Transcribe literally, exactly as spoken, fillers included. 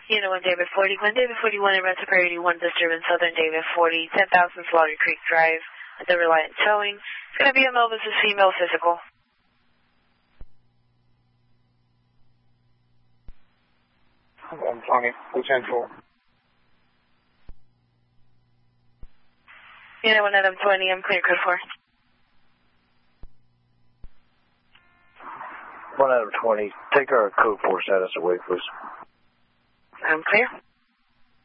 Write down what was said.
Unit one David forty-one, David forty-one in rental priority one disturbance, Southern David forty, ten thousand Slaughter Creek Drive, at the Reliant Towing. It's going to be a male, this is female physical. I'm Tony, Lieutenant four. Unit one Adam twenty, I'm clear, code four. one Adam twenty, take our code four status away, please. I'm clear.